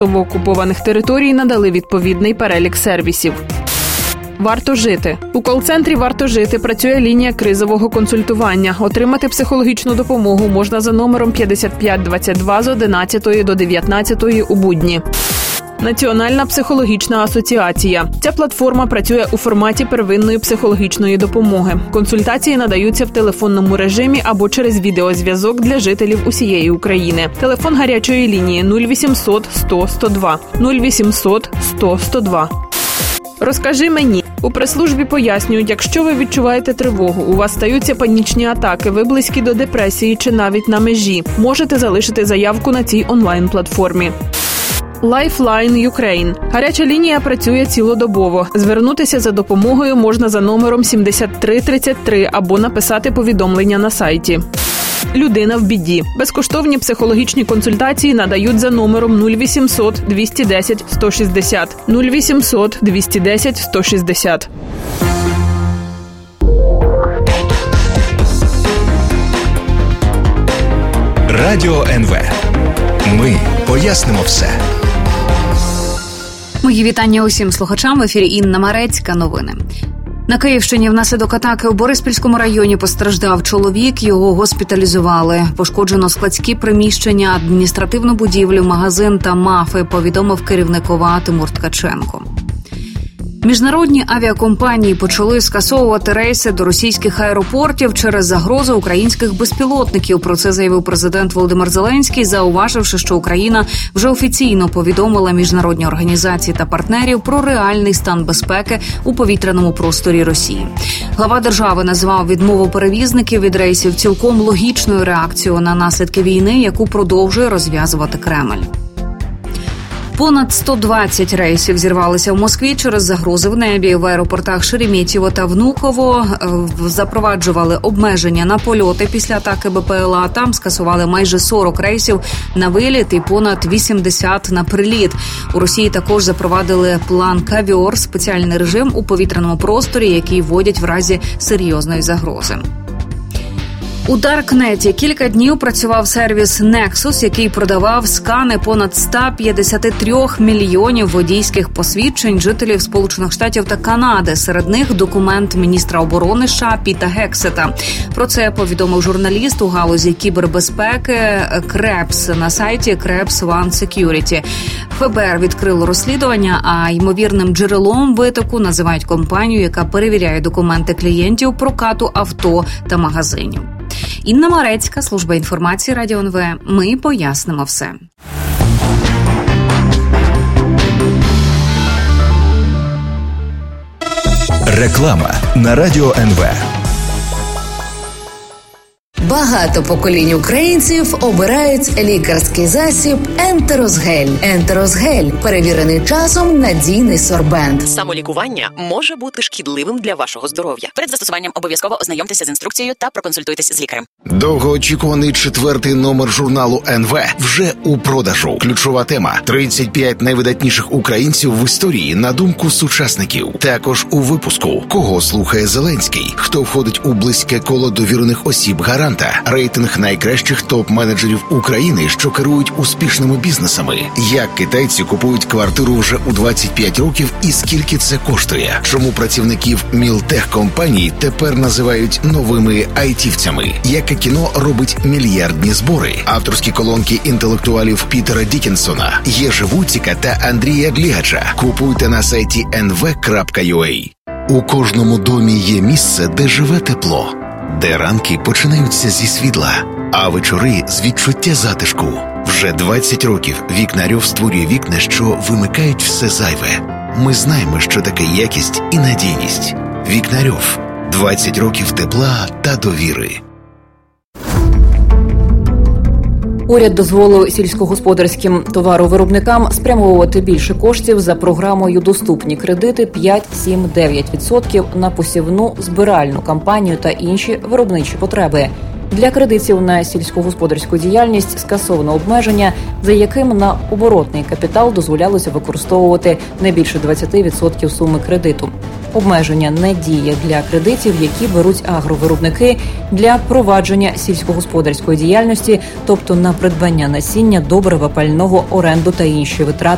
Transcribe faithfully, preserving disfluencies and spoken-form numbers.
окупованих територій надали відповідний перелік сервісів. Варто жити. У кол-центрі «Варто жити» працює лінія кризового консультування. Отримати психологічну допомогу можна за номером п'ятдесят п'ять двадцять два з одинадцятої до дев'ятнадцятої у будні. Національна психологічна асоціація. Ця платформа працює у форматі первинної психологічної допомоги. Консультації надаються в телефонному режимі або через відеозв'язок для жителів усієї України. Телефон гарячої лінії нуль вісімсот сто сто два нуль вісімсот сто сто два. Розкажи мені. У прес-службі пояснюють, якщо ви відчуваєте тривогу, у вас стаються панічні атаки, ви близькі до депресії чи навіть на межі, можете залишити заявку на цій онлайн-платформі. Lifeline Ukraine. Гаряча лінія працює цілодобово. Звернутися за допомогою можна за номером сімдесят три тридцять три або написати повідомлення на сайті. Людина в біді. Безкоштовні психологічні консультації надають за номером нуль вісімсот двісті десять сто шістдесят нуль вісімсот двісті десять сто шістдесят. Радіо ен ве. Ми пояснимо все. Мої вітання усім слухачам. В ефірі Інна Марецька. Новини. На Київщині внаслідок атаки у Бориспільському районі постраждав чоловік, його госпіталізували. Пошкоджено складські приміщення, адміністративну будівлю, магазин та МАФи, повідомив керівник ОВА Тимур Ткаченко. Міжнародні авіакомпанії почали скасовувати рейси до російських аеропортів через загрозу українських безпілотників. Про це заявив президент Володимир Зеленський, зауваживши, що Україна вже офіційно повідомила міжнародні організації та партнерів про реальний стан безпеки у повітряному просторі Росії. Глава держави назвав відмову перевізників від рейсів цілком логічною реакцією на наслідки війни, яку продовжує розв'язувати Кремль. Понад сто двадцять рейсів зірвалися в Москві через загрози в небі. В аеропортах Шереметьєво та Внуково запроваджували обмеження на польоти після атаки Бе Пе Ел А. Там скасували майже сорок рейсів на виліт і понад вісімдесят на приліт. У Росії також запровадили план «Кавьор» – спеціальний режим у повітряному просторі, який вводять в разі серйозної загрози. У Даркнеті кілька днів працював сервіс Nexus, який продавав скани понад сто п'ятдесят три мільйонів водійських посвідчень жителів Сполучених Штатів та Канади. Серед них документ міністра оборони США Піта Гексета. Про це повідомив журналіст у галузі кібербезпеки Крепс на сайті Крепс One Security. Еф Бе Ер відкрило розслідування, а ймовірним джерелом витоку називають компанію, яка перевіряє документи клієнтів прокату авто та магазинів. Інна Марецька, служба інформації Радіо ен ве. Ми пояснимо все. Реклама на Радіо ен ве. Багато поколінь українців обирають лікарський засіб «Ентерозгель». «Ентерозгель» – перевірений часом надійний сорбент. Самолікування може бути шкідливим для вашого здоров'я. Перед застосуванням обов'язково ознайомтеся з інструкцією та проконсультуйтесь з лікарем. Довгоочікуваний четвертий номер журналу ен ве вже у продажу. Ключова тема – тридцять п'ять найвидатніших українців в історії на думку сучасників. Також у випуску «Кого слухає Зеленський?», хто входить у близьке коло довірених осіб гаранта, рейтинг найкращих топ-менеджерів України, що керують успішними бізнесами, як китайці купують квартиру вже у двадцять п'ять років і скільки це коштує, чому працівників мілтехкомпаній тепер називають новими айтівцями, яке кіно робить мільярдні збори, авторські колонки інтелектуалів Пітера Дікінсона, Єжи Вуціка та Андрія Глігача. Купуйте на сайті ен ве крапка ю а. У кожному домі є місце, де живе тепло, де ранки починаються зі світла, а вечори з відчуття затишку. Вже двадцять років Вікнарьов створює вікна, що вимикають все зайве. Ми знаємо, що таке якість і надійність. Вікнарьов. двадцять років тепла та довіри. Уряд дозволив сільськогосподарським товаровиробникам спрямовувати більше коштів за програмою «Доступні кредити» п'ять, сім, дев'ять відсотків на посівну, збиральну кампанію та інші виробничі потреби. Для кредитів на сільськогосподарську діяльність скасовано обмеження, за яким на оборотний капітал дозволялося використовувати не більше двадцять відсотків суми кредиту. Обмеження не діє для кредитів, які беруть агровиробники для провадження сільськогосподарської діяльності, тобто на придбання насіння, добрива, пального, оренду та інші витрати